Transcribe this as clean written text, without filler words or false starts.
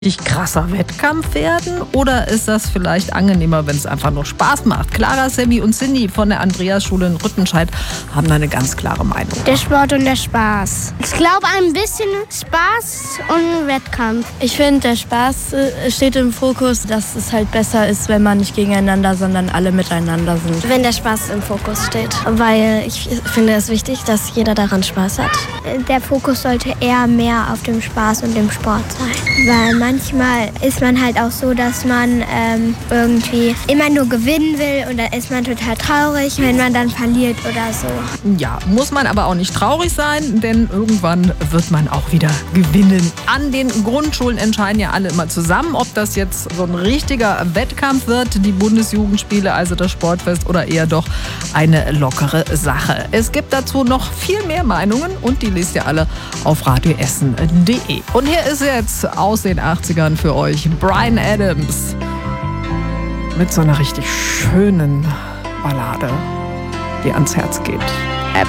krasser Wettkampf werden oder ist das vielleicht angenehmer, wenn es einfach nur Spaß macht? Clara, Sammy und Cindy von der Andreas-Schule in Rüttenscheid haben da eine ganz klare Meinung. Der Sport und der Spaß. Ich glaube, ein bisschen Spaß und Wettkampf. Ich finde, der Spaß steht im Fokus, dass es halt besser ist, wenn man nicht gegeneinander, sondern alle miteinander sind. Wenn der Spaß im Fokus steht, weil ich finde es wichtig, dass jeder daran Spaß hat. Der Fokus sollte eher mehr auf dem Spaß und dem Sport sein, weil manchmal ist man halt auch so, dass man irgendwie immer nur gewinnen will und dann ist man total traurig, wenn man dann verliert oder so. Ja, muss man aber auch nicht traurig sein, denn irgendwann wird man auch wieder gewinnen. An den Grundschulen entscheiden ja alle immer zusammen, ob das jetzt so ein richtiger Wettkampf wird, die Bundesjugendspiele, also das Sportfest, oder eher doch eine lockere Sache. Es gibt dazu noch viel mehr Meinungen und die lest ihr alle auf radioessen.de. Und hier ist jetzt aus den 80ern für euch Bryan Adams mit so einer richtig schönen Ballade, die ans Herz geht.